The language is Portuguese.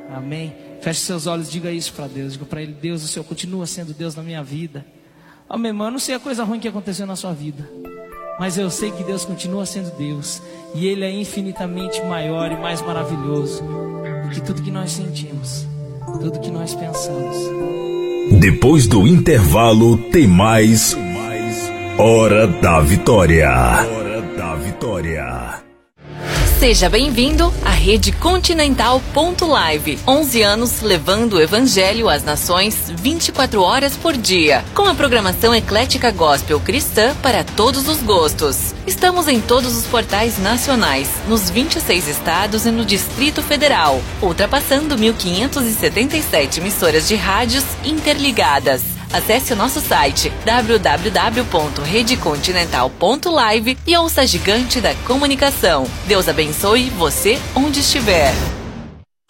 Amém? Feche seus olhos, diga isso para Deus. Diga para Ele: Deus, o Senhor continua sendo Deus na minha vida. Amém, irmão, eu não sei a coisa ruim que aconteceu na sua vida, mas eu sei que Deus continua sendo Deus. E Ele é infinitamente maior e mais maravilhoso do que tudo que nós sentimos, tudo que nós pensamos. Depois do intervalo tem mais Hora da Vitória. Hora da Vitória. Seja bem-vindo à Rede Continental.live. 11 anos levando o Evangelho às nações 24 horas por dia. Com a programação eclética gospel cristã para todos os gostos. Estamos em todos os portais nacionais, nos 26 estados e no Distrito Federal, ultrapassando 1.577 emissoras de rádios interligadas. Acesse o nosso site www.redecontinental.live e ouça a gigante da comunicação. Deus abençoe você onde estiver.